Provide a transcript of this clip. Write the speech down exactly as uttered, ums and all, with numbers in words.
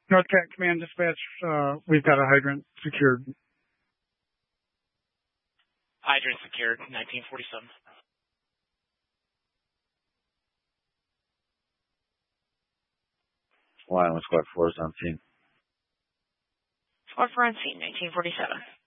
North Cat Command Dispatch, uh, we've got a hydrant secured. Hydrant secured, nineteen forty-seven. Wyoming Squad four is on scene. Squad four on scene, nineteen forty-seven.